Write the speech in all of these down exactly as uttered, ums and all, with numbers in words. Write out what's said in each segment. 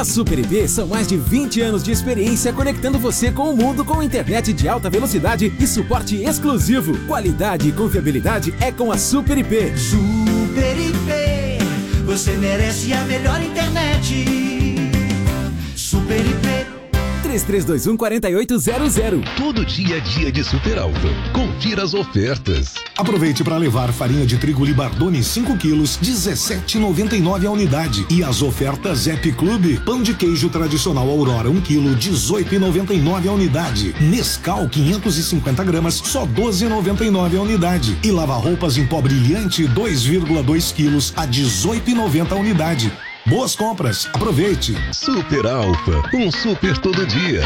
Na Super I P são mais de vinte anos de experiência conectando você com o mundo com internet de alta velocidade e suporte exclusivo. Qualidade e confiabilidade é com a Super I P. Super I P, você merece a melhor internet. Super I P. três três dois um, quatro oito zero zero. Todo dia é dia de Super Alfa. Confira as ofertas. Aproveite para levar farinha de trigo Libardone cinco quilos, dezessete reais e noventa e nove centavos a unidade. E as ofertas Zep Clube, pão de queijo tradicional Aurora um quilo, dezoito reais e noventa e nove centavos a unidade. Nescau quinhentos e cinquenta gramas, só doze reais e noventa e nove centavos a unidade. E lava-roupas em pó brilhante dois vírgula dois quilos a dezoito reais e noventa centavos a unidade. Boas compras, aproveite. Super Alfa, um super todo dia.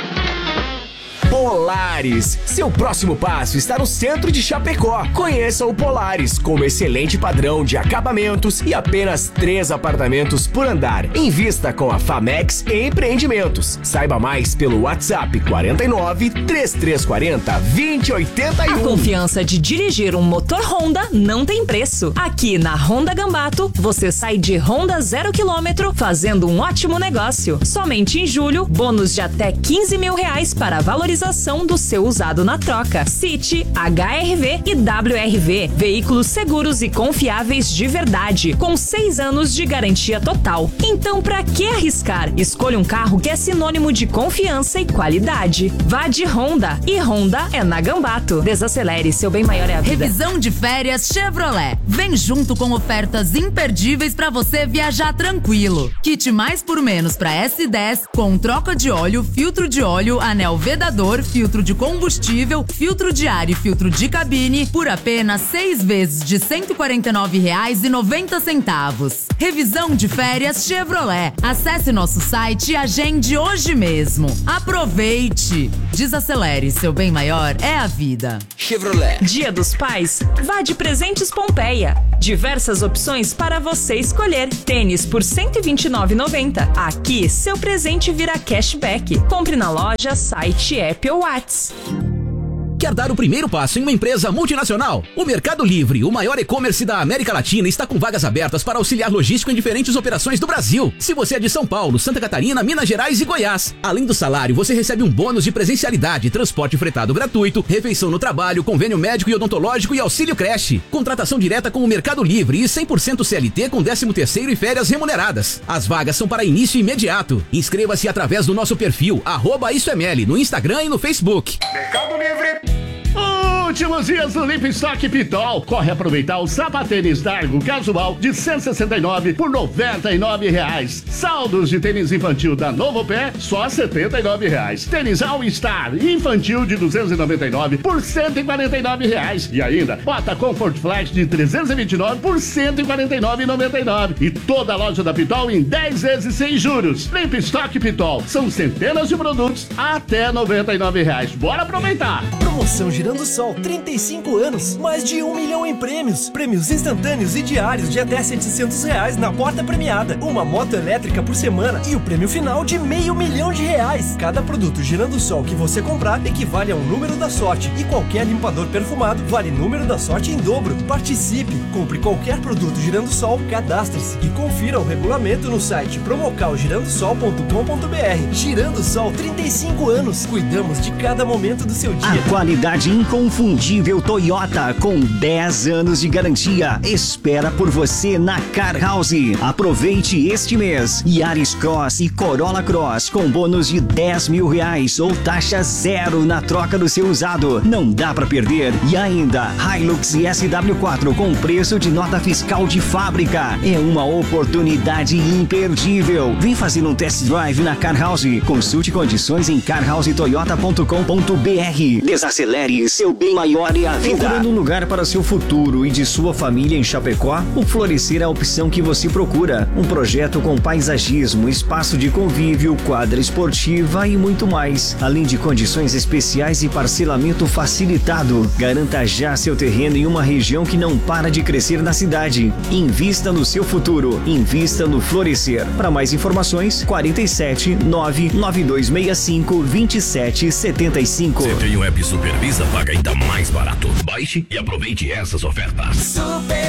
Polaris, seu próximo passo está no centro de Chapecó. Conheça o Polaris, com um excelente padrão de acabamentos e apenas três apartamentos por andar. Invista com a Famex Empreendimentos. Saiba mais pelo WhatsApp quarenta e nove, trinta e três quarenta, vinte e oitenta e um. A confiança de dirigir um motor Honda não tem preço. Aqui na Honda Gambato, você sai de Honda zero quilômetro fazendo um ótimo negócio. Somente em julho, bônus de até quinze mil reais para valorização do seu usado na troca. City, H R V e W R V. Veículos seguros e confiáveis de verdade, com seis anos de garantia total. Então, pra que arriscar? Escolha um carro que é sinônimo de confiança e qualidade. Vá de Honda. E Honda é na Gambato. Desacelere, seu bem maior é a vida. Revisão de férias Chevrolet. Vem junto com ofertas imperdíveis pra você viajar tranquilo. Kit mais por menos pra S dez, com troca de óleo, filtro de óleo, anel vedador, filtro de combustível, filtro de ar e filtro de cabine por apenas seis vezes de cento e quarenta e nove reais e noventa centavos. Revisão de férias Chevrolet. Acesse nosso site e agende hoje mesmo. Aproveite! Desacelere, seu bem maior é a vida. Chevrolet. Dia dos Pais, vá de Presentes Pompeia. Diversas opções para você escolher. Tênis por cento e vinte e nove reais e noventa centavos. Aqui, seu presente vira cashback. Compre na loja, site, app ou WhatsApp. Quer dar o primeiro passo em uma empresa multinacional? O Mercado Livre, o maior e-commerce da América Latina, está com vagas abertas para auxiliar logístico em diferentes operações do Brasil. Se você é de São Paulo, Santa Catarina, Minas Gerais e Goiás. Além do salário, você recebe um bônus de presencialidade, transporte fretado gratuito, refeição no trabalho, convênio médico e odontológico e auxílio creche. Contratação direta com o Mercado Livre e cem por cento C L T com décimo terceiro e férias remuneradas. As vagas são para início imediato. Inscreva-se através do nosso perfil, arroba IsoML, no Instagram e no Facebook. Mercado Livre. Últimos dias do Limp Stock Pitol. Corre aproveitar o sapatênis Dargo casual de cento e sessenta e nove por noventa e nove reais. Saldos de tênis infantil da Novo Pé, só setenta e nove reais. Tênis All Star infantil de duzentos e noventa e nove por cento e quarenta e nove reais. E ainda, bota Comfort Flash de trezentos e vinte e nove por cento e quarenta e nove reais e noventa e nove centavos. E toda a loja da Pitol em dez vezes sem juros. Limp Stock Pitol. São centenas de produtos até noventa e nove reais. Bora aproveitar! Promoção Girando Sol, trinta e cinco anos, mais de um milhão em prêmios. Prêmios instantâneos e diários de até setecentos reais na porta premiada. Uma moto elétrica por semana e o prêmio final de meio milhão de reais. Cada produto Girando Sol que você comprar equivale a um número da sorte. E qualquer limpador perfumado vale número da sorte em dobro. Participe! Compre qualquer produto Girando Sol, cadastre-se e confira o regulamento no site promocal girando sol ponto com ponto b r. Girando Sol, trinta e cinco anos. Cuidamos de cada momento do seu dia. A qualidade inconfundível Toyota com dez anos de garantia espera por você na Car House. Aproveite este mês. Yaris Cross e Corolla Cross com bônus de dez mil reais ou taxa zero na troca do seu usado. Não dá pra perder. E ainda, Hilux e S W quatro com preço de nota fiscal de fábrica. É uma oportunidade imperdível. Vem fazer um test drive na Car House. Consulte condições em car house toyota ponto com ponto b r. Desacelere, seu bem maior é a vida. Procurando um lugar para seu futuro e de sua família em Chapecó? O Florescer é a opção que você procura. Um projeto com paisagismo, espaço de convívio, quadra esportiva e muito mais. Além de condições especiais e parcelamento facilitado. Garanta já seu terreno em uma região que não para de crescer na cidade. Invista no seu futuro. Invista no Florescer. Para mais informações, quarenta e sete, nove nove dois seis cinco, vinte e sete setenta e cinco. Você tem um app Supervisa, paga ainda mais barato. Baixe e aproveite essas ofertas. Supervisa.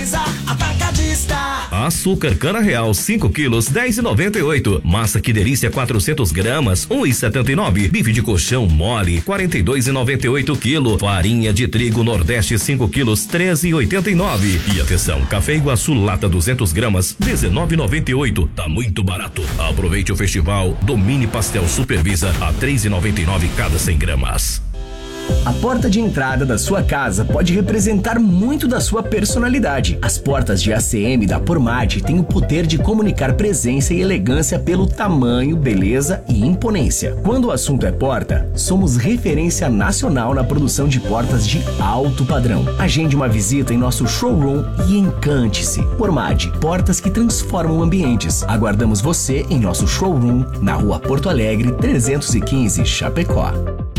Economiza Atacadista. Açúcar cana real cinco quilos dez e noventa e oito. Massa que delícia quatrocentos gramas um e setenta e nove. Bife de colchão mole quarenta e dois e noventa e oito quilo. Farinha de trigo Nordeste cinco quilos treze e oitenta e nove. E atenção, café Iguaçu lata duzentos gramas dezenove e noventa e oito. Tá muito barato. Aproveite o festival do Mini Pastel Supervisa a três e noventa e nove cada cem gramas. A porta de entrada da sua casa pode representar muito da sua personalidade. As portas de A C M da Pormate têm o poder de comunicar presença e elegância pelo tamanho, beleza e imponência. Quando o assunto é porta, somos referência nacional na produção de portas de alto padrão. Agende uma visita em nosso showroom e encante-se. Pormate, portas que transformam ambientes. Aguardamos você em nosso showroom na Rua Porto Alegre, trezentos e quinze, Chapecó.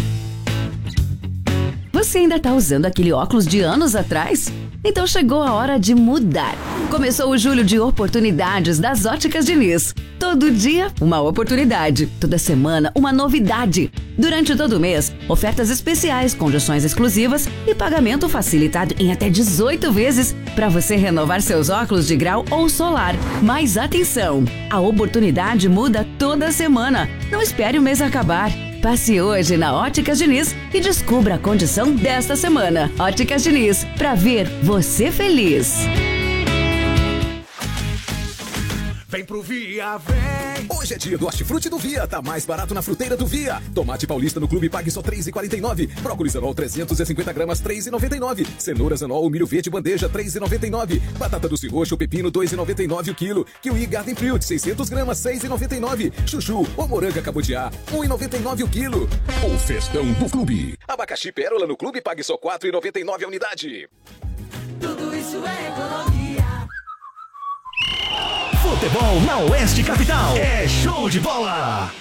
Você ainda tá usando aquele óculos de anos atrás? Então chegou a hora de mudar. Começou o julho de oportunidades das Óticas Diniz. Todo dia, uma oportunidade. Toda semana, uma novidade. Durante todo o mês, ofertas especiais, condições exclusivas e pagamento facilitado em até dezoito vezes para você renovar seus óculos de grau ou solar. Mas atenção, a oportunidade muda toda semana. Não espere o mês acabar. Passe hoje na Óticas Diniz e descubra a condição desta semana. Óticas Diniz, pra ver você feliz. Vem pro Via, vem! Hoje é dia do hortifruti do Via. Tá mais barato na fruteira do Via. Tomate paulista no clube pague só três reais e quarenta e nove. Brócolis anol trezentos e cinquenta gramas, três reais e noventa e nove. Cenouras anol milho verde bandeja, três reais e noventa e nove. Batata doce roxa ou pepino, dois reais e noventa e nove o quilo. Kiwi Garden Fruit, seiscentas gramas, seis reais e noventa e nove. Chuchu ou moranga cabotiá, um real e noventa e nove o quilo. O festão do clube. Abacaxi pérola no clube pague só quatro reais e noventa e nove a unidade. Tudo isso é economia. Futebol na Oeste Capital. É show de bola.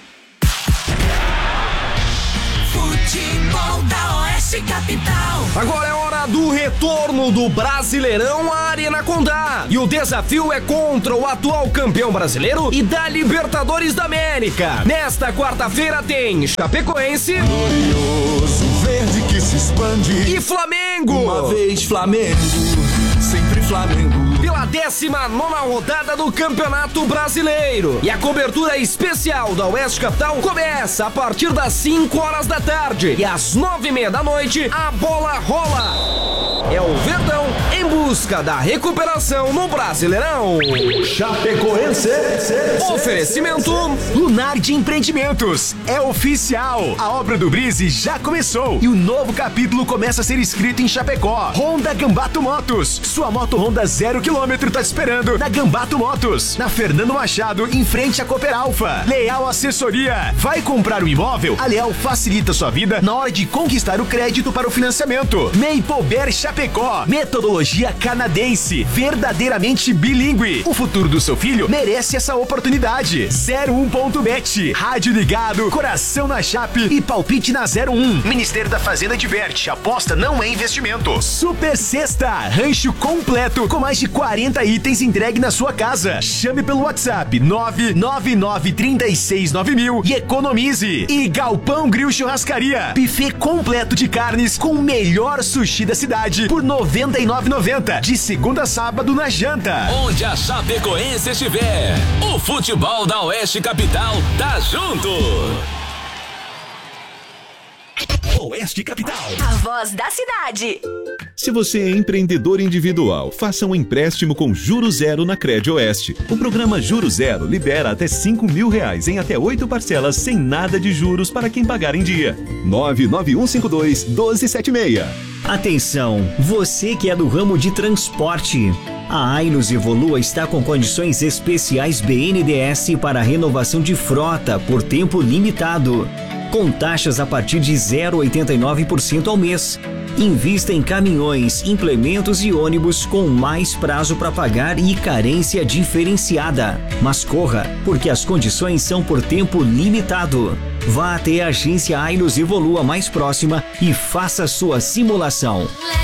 Futebol da Oeste Capital. Agora é hora do retorno do Brasileirão à Arena Condá. E o desafio é contra o atual campeão brasileiro e da Libertadores da América. Nesta quarta-feira tem Chapecoense, Glorioso verde que se expande. E Flamengo. Uma vez Flamengo, sempre Flamengo. Pela décima nona rodada do Campeonato Brasileiro. E a cobertura especial da Oeste Capital começa a partir das cinco horas da tarde. E às nove e meia da noite, a bola rola. É o Verdão em busca da recuperação no Brasileirão. Chapecoense. Oferecimento Lunardi Empreendimentos. É oficial. A obra do Brise já começou. E o novo capítulo começa a ser escrito em Chapecó. Honda Gambato Motos. Sua moto Honda zero quilômetro tá te esperando na Gambato Motos. Na Fernando Machado, em frente à Cooper Alfa. Leal Assessoria. Vai comprar um imóvel? A Leal facilita sua vida na hora de conquistar o crédito para o financiamento. Maple Chapecó. Metodologia canadense. Verdadeiramente bilíngue. O futuro do seu filho merece essa oportunidade. zero um ponto bet. Rádio ligado, coração na chape e palpite na zero um. Ministério da Fazenda diverte. Aposta não é investimento. Super Sexta. Rancho completo com mais de quarenta itens entregue na sua casa. Chame pelo WhatsApp nove nove nove três seis nove mil e economize. E Galpão Grill Churrascaria. Buffet completo de carnes com o melhor sushi da cidade por noventa e nove reais e noventa centavos de segunda a sábado na janta. Onde a Chapecoense estiver, o futebol da Oeste Capital tá junto. Oeste Capital. A voz da cidade. Se você é empreendedor individual, faça um empréstimo com Juros Zero na Crédito Oeste. O programa Juros Zero libera até cinco mil reais em até oito parcelas sem nada de juros para quem pagar em dia. nove nove um cinco dois, um dois sete seis. Atenção, você que é do ramo de transporte. A Ailos Evolua está com condições especiais B N D E S para renovação de frota por tempo limitado. Com taxas a partir de zero vírgula oitenta e nove por cento ao mês. Invista em caminhões, implementos e ônibus com mais prazo para pagar e carência diferenciada. Mas corra, porque as condições são por tempo limitado. Vá até a agência Ailos Evolua mais próxima e faça sua simulação. Leve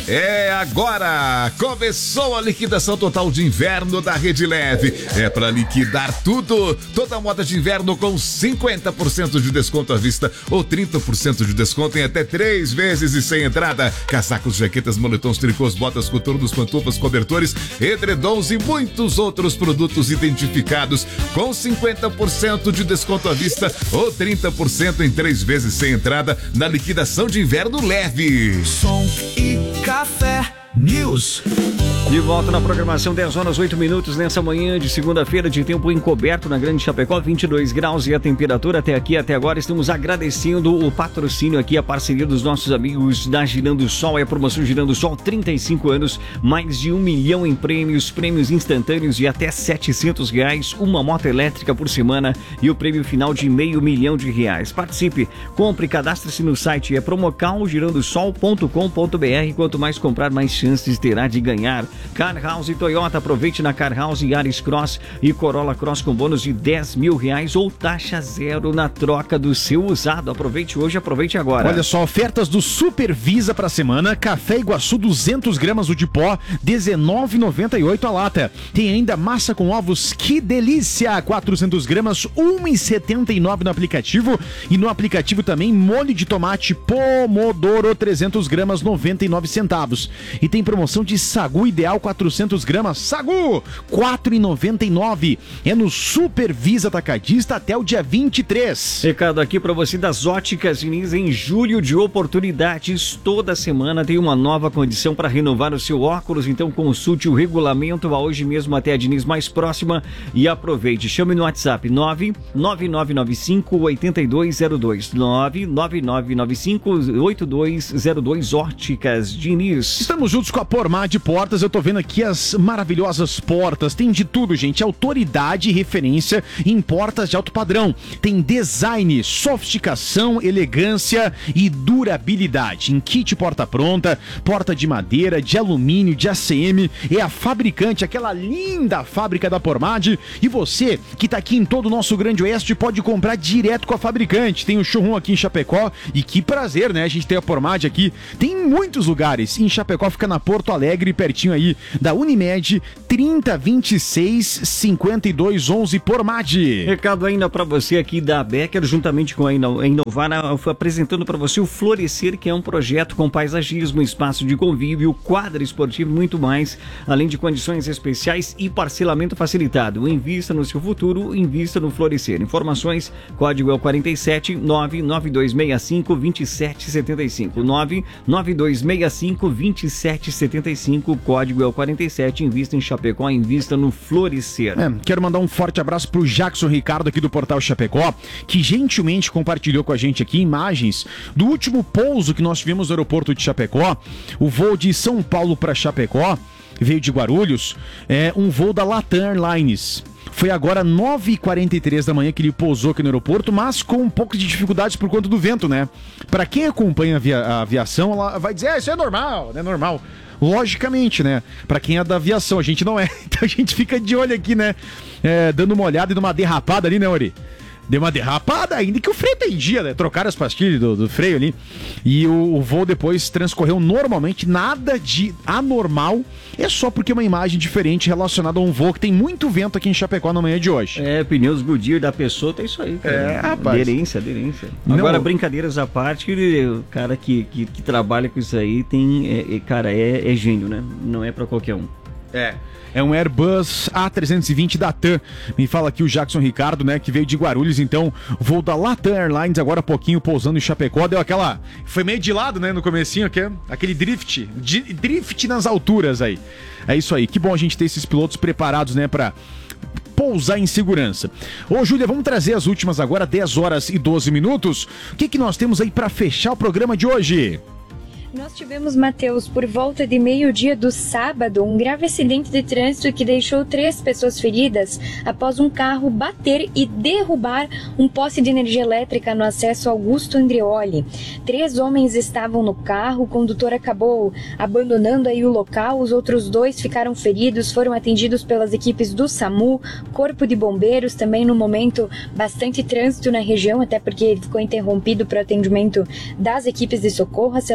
É agora! Começou a liquidação total de inverno da Rede Leve. É para liquidar tudo. Toda moda de inverno com cinquenta por cento de desconto à vista ou trinta por cento de desconto em até três vezes e sem entrada. Casacos, jaquetas, moletons, tricôs, botas, coturnos, pantufas, cobertores, edredons e muitos outros produtos identificados com cinquenta por cento de desconto à vista ou trinta por cento em três vezes sem entrada na liquidação de inverno leve. Som e Café News. De volta na programação, dez horas, oito minutos nessa manhã de segunda-feira de tempo encoberto na Grande Chapecó, vinte e dois graus e a temperatura até aqui, até agora. Estamos agradecendo o patrocínio aqui, a parceria dos nossos amigos da Girando Sol. É a promoção Girando Sol, trinta e cinco anos, mais de um milhão em prêmios, prêmios instantâneos de até setecentos reais, uma moto elétrica por semana e o prêmio final de meio milhão de reais. Participe, compre, cadastre-se no site, é promocal girando sol ponto com ponto b r. Quanto mais comprar, mais chances terá de ganhar. Car House e Toyota, aproveite na Car House Yaris Cross e Corolla Cross com bônus de dez mil reais ou taxa zero na troca do seu usado. Aproveite hoje, aproveite agora. Olha só, ofertas do Super Visa para semana. Café Iguaçu duzentos gramas o de pó, dezenove reais e noventa e oito a lata. Tem ainda massa com ovos, que delícia, quatrocentos gramas, um real e setenta e nove no aplicativo. E no aplicativo também molho de tomate Pomodoro, trezentos gramas, noventa e nove centavos. E tem promoção de sagu ideal, quatrocentos gramas, sagu, quatro reais e noventa e nove. É no Super Visa Atacadista até o dia vinte e três. Recado aqui para você das Óticas Diniz, em julho de oportunidades. Toda semana tem uma nova condição para renovar o seu óculos, então consulte o regulamento, vá hoje mesmo até a Diniz mais próxima e aproveite. Chame no WhatsApp nove nove nove nove cinco oito dois zero dois, nove nove nove nove cinco oito dois zero dois. Óticas Diniz. Estamos juntos com a Pormar de Portas. Eu tô vendo aqui as maravilhosas portas. Tem de tudo, gente. Autoridade e referência em portas de alto padrão. Tem design, sofisticação, elegância e durabilidade. Em kit porta pronta, porta de madeira, de alumínio, de A C M. É a fabricante, aquela linda fábrica da Pormad. E você que tá aqui em todo o nosso Grande Oeste pode comprar direto com a fabricante. Tem o showroom aqui em Chapecó. E que prazer, né? A gente tem a Pormad aqui. Tem muitos lugares. Em Chapecó fica na Porto Alegre, pertinho aí da Unimed, trinta, vinte e seis, cinquenta e dois, onze, Pormad. Recado ainda para você aqui da Becker, juntamente com a Inovar, apresentando para você o Florescer, que é um projeto com paisagismo, espaço de convívio, quadra esportiva e muito mais, além de condições especiais e parcelamento facilitado. Invista no seu futuro, invista no Florescer. Informações, código é o quarenta e sete, nove nove dois seis cinco, dois sete sete cinco, nove nove dois seis cinco, dois sete sete cinco, código é o quarenta e sete, invista em Chapecó, invista no Florescer. É, quero mandar um forte abraço pro Jackson Ricardo aqui do Portal Chapecó, que gentilmente compartilhou com a gente aqui imagens do último pouso que nós tivemos no aeroporto de Chapecó, o voo de São Paulo para Chapecó, veio de Guarulhos, é um voo da Latam Airlines. Foi agora nove e quarenta e três da manhã que ele pousou aqui no aeroporto, mas com um pouco de dificuldades por conta do vento, né? Pra quem acompanha a, via- a aviação, ela vai dizer, é, isso é normal, é normal. Logicamente, né? Pra quem é da aviação, a gente não é. Então a gente fica de olho aqui, né? É, dando uma olhada e dando uma derrapada ali, né, Ori? Deu uma derrapada, ainda que o freio tá em dia, né? Trocaram as pastilhas do, do freio ali. E o, o voo depois transcorreu normalmente, nada de anormal. É só porque é uma imagem diferente relacionada a um voo que tem muito vento aqui em Chapecó na manhã de hoje. É, pneus Goodyear da pessoa, tá isso aí, cara. É, rapaz. Aderência, aderência. Não. Agora, brincadeiras à parte, o cara que, que, que trabalha com isso aí tem, é, é, cara, é, é gênio, né? Não é pra qualquer um. É. É um Airbus A trezentos e vinte da TAM. Me fala aqui o Jackson Ricardo, né? Que veio de Guarulhos, então, voo da Latam Airlines, agora há pouquinho pousando em Chapecó. Deu aquela... Foi meio de lado, né? No comecinho aqui, aquele drift. Di- drift nas alturas aí. É isso aí. Que bom a gente ter esses pilotos preparados, né? Pra pousar em segurança. Ô, Júlia, vamos trazer as últimas agora, dez horas e doze minutos. O que que nós temos aí pra fechar o programa de hoje? Nós tivemos, Matheus, por volta de meio-dia do sábado, um grave acidente de trânsito que deixou três pessoas feridas após um carro bater e derrubar um poste de energia elétrica no acesso Augusto Andreoli. Três homens estavam no carro, o condutor acabou abandonando aí o local, os outros dois ficaram feridos, foram atendidos pelas equipes do SAMU, Corpo de Bombeiros, também no momento bastante trânsito na região, até porque ele ficou interrompido para o atendimento das equipes de socorro. A Celesc foi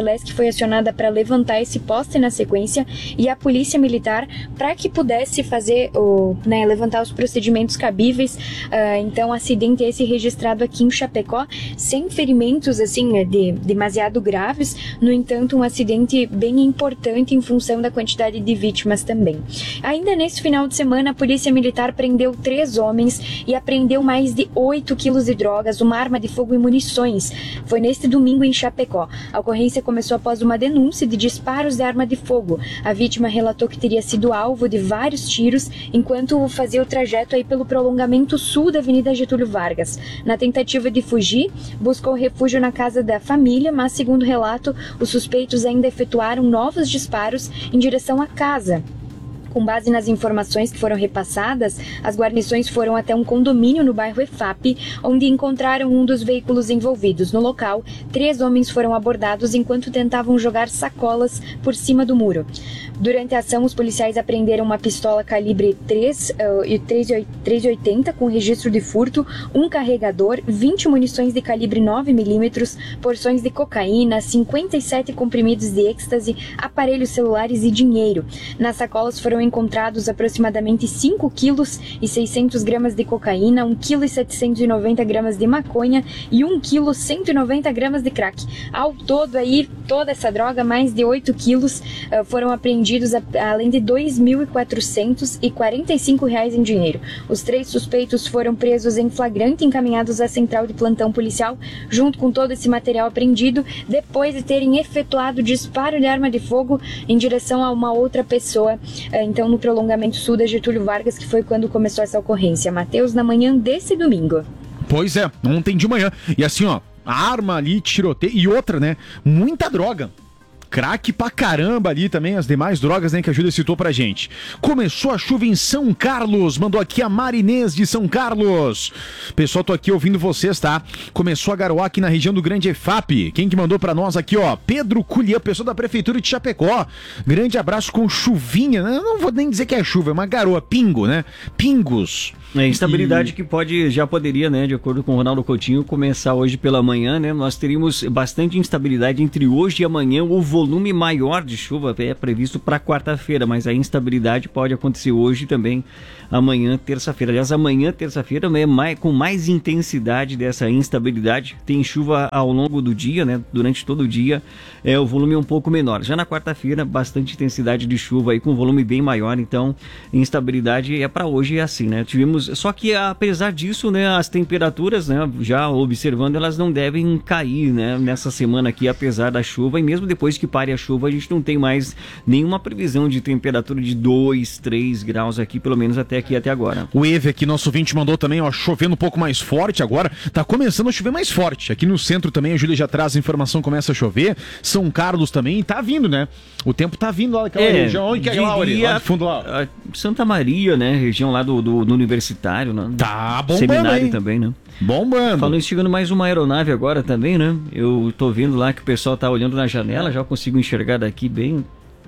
foi acionada para levantar esse poste na sequência e a polícia militar para que pudesse fazer, o, né, levantar os procedimentos cabíveis. Uh, então, acidente esse registrado aqui em Chapecó, sem ferimentos assim de, demasiado graves, no entanto, um acidente bem importante em função da quantidade de vítimas também. Ainda nesse final de semana, a polícia militar prendeu três homens e apreendeu mais de oito quilos de drogas, uma arma de fogo e munições. Foi neste domingo em Chapecó. A ocorrência começou após uma denúncia de disparos de arma de fogo. A vítima relatou que teria sido alvo de vários tiros enquanto fazia o trajeto aí pelo prolongamento sul da Avenida Getúlio Vargas. Na tentativa de fugir, buscou refúgio na casa da família, mas, segundo relato, os suspeitos ainda efetuaram novos disparos em direção à casa. Com base nas informações que foram repassadas, as guarnições foram até um condomínio no bairro E F A P, onde encontraram um dos veículos envolvidos. No local, três homens foram abordados enquanto tentavam jogar sacolas por cima do muro. Durante a ação, os policiais apreenderam uma pistola calibre três e três oitenta com registro de furto, um carregador, vinte munições de calibre nove milímetros, porções de cocaína, cinquenta e sete comprimidos de êxtase, aparelhos celulares e dinheiro. Nas sacolas foram encontrados aproximadamente cinco quilos e seiscentos gramas de cocaína, um vírgula setecentos e noventa gramas de maconha e um vírgula cento e noventa gramas de crack. Ao todo aí, toda essa droga, mais de oito quilos, uh, foram apreendidos, a, além de dois mil quatrocentos e quarenta e cinco reais em dinheiro. Os três suspeitos foram presos em flagrante e encaminhados à central de plantão policial, junto com todo esse material apreendido, depois de terem efetuado disparo de arma de fogo em direção a uma outra pessoa, uh, então no prolongamento sul da Getúlio Vargas, que foi quando começou essa ocorrência. Matheus, na manhã desse domingo. Pois é, ontem de manhã. E assim, ó, a arma ali, tiroteio e outra, né? Muita droga. Crack pra caramba ali também, as demais drogas, né, que a Júlia citou pra gente. Começou a chuva em São Carlos, mandou aqui a Marinês de São Carlos. Pessoal, tô aqui ouvindo vocês, tá? Começou a garoar aqui na região do Grande E F A P. Quem que mandou pra nós aqui, ó? Pedro Culian, pessoal da Prefeitura de Chapecó. Grande abraço com chuvinha, né? Eu não vou nem dizer que é chuva, é uma garoa, pingo, né? Pingos. É, instabilidade e... que pode, já poderia, né, de acordo com o Ronaldo Coutinho, começar hoje pela manhã, né? Nós teríamos bastante instabilidade entre hoje e amanhã. O volume maior de chuva é previsto para quarta-feira, mas a instabilidade pode acontecer hoje também, amanhã, terça-feira. Aliás, amanhã, terça-feira, é mais, com mais intensidade dessa instabilidade. Tem chuva ao longo do dia, né? Durante todo o dia, é, o volume é um pouco menor. Já na quarta-feira, bastante intensidade de chuva aí com volume bem maior, então instabilidade é para hoje, é assim, né? Tivemos, só que apesar disso, né, as temperaturas, né, já observando, elas não devem cair, né, nessa semana aqui, apesar da chuva, e mesmo depois que pare a chuva, a gente não tem mais nenhuma previsão de temperatura de dois, três graus aqui, pelo menos até aqui, até agora. O Eve aqui, nosso ouvinte, mandou também, ó, chovendo um pouco mais forte agora, tá começando a chover mais forte. Aqui no centro também, a Júlia já traz a informação, começa a chover. São Carlos também, tá vindo, né? O tempo tá vindo lá naquela é, região. Onde que é lá, lá de fundo lá? Santa Maria, né? Região lá do, do, do Universitário, né? Tá bombando, Seminário hein? Também, né? Bombando. Falando, chegando mais uma aeronave agora também, né? Eu tô vendo lá que o pessoal tá olhando na janela, já consigo enxergar daqui bem...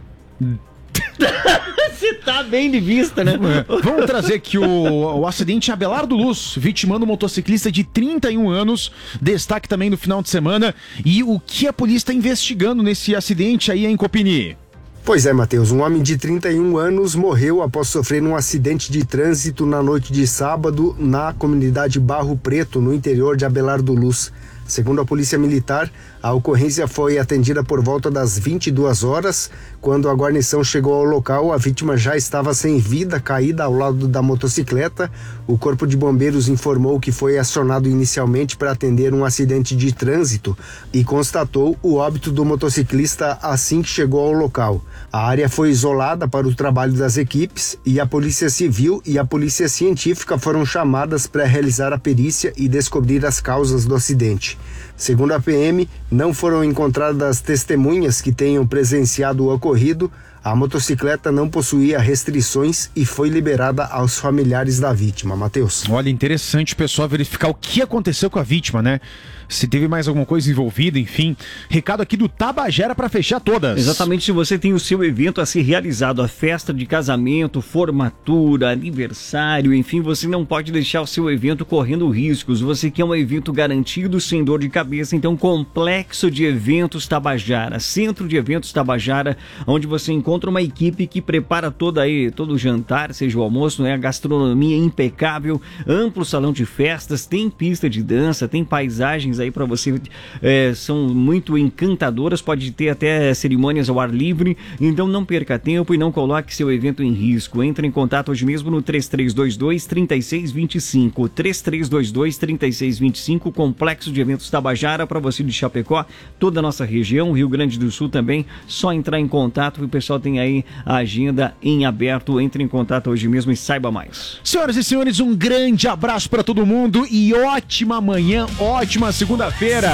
Você tá bem de vista, né? Vamos trazer aqui o, o acidente em Abelardo Luz, vitimando um motociclista de trinta e um anos, destaque também no final de semana, e o que a polícia está investigando nesse acidente aí em Copini? Pois é, Matheus, um homem de trinta e um anos morreu após sofrer um acidente de trânsito na noite de sábado na comunidade Barro Preto, no interior de Abelardo Luz. Segundo a Polícia Militar, a ocorrência foi atendida por volta das vinte e duas horas. Quando a guarnição chegou ao local, a vítima já estava sem vida, caída ao lado da motocicleta. O Corpo de Bombeiros informou que foi acionado inicialmente para atender um acidente de trânsito e constatou o óbito do motociclista assim que chegou ao local. A área foi isolada para o trabalho das equipes e a Polícia Civil e a Polícia Científica foram chamadas para realizar a perícia e descobrir as causas do acidente. Segundo a P M, não foram encontradas testemunhas que tenham presenciado o ocorrido. A motocicleta não possuía restrições e foi liberada aos familiares da vítima. Matheus. Olha, interessante o pessoal verificar o que aconteceu com a vítima, né? Se teve mais alguma coisa envolvida, enfim. Recado aqui do Tabajara para fechar todas. Exatamente, se você tem o seu evento a ser realizado, a festa de casamento, formatura, aniversário, enfim, você não pode deixar o seu evento correndo riscos. Você quer um evento garantido, sem dor de cabeça, então Complexo de Eventos Tabajara, Centro de Eventos Tabajara, onde você encontra uma equipe que prepara toda aí, todo o jantar, seja o almoço, né? A gastronomia impecável, amplo salão de festas, tem pista de dança, tem paisagens aí para você, é, são muito encantadoras, pode ter até cerimônias ao ar livre, então não perca tempo e não coloque seu evento em risco. Entre em contato hoje mesmo no três três dois dois, três seis dois cinco, três três dois dois, três seis dois cinco, Complexo de Eventos Tabajara, para você de Chapecó, toda a nossa região, Rio Grande do Sul também, só entrar em contato, o pessoal tem aí a agenda em aberto, entre em contato hoje mesmo e saiba mais. Senhoras e senhores, um grande abraço para todo mundo e ótima manhã, ótima segunda-feira.